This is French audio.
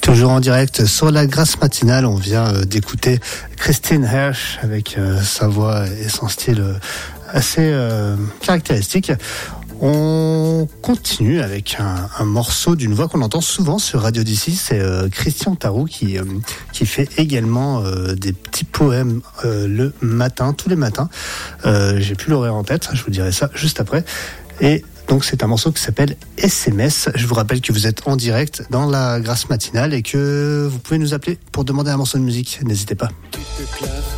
Toujours en direct sur la Grâce matinale, on vient d'écouter Christine Hersch avec sa voix et son style assez caractéristique. On continue avec un morceau d'une voix qu'on entend souvent sur Radio d'ici, c'est Christian Tarou qui fait également des petits poèmes le matin, tous les matins. J'ai plus l'horaire en tête, je vous dirai ça juste après. Et donc c'est un morceau qui s'appelle SMS. Je vous rappelle que vous êtes en direct dans la Grâce matinale et que vous pouvez nous appeler pour demander un morceau de musique. N'hésitez pas.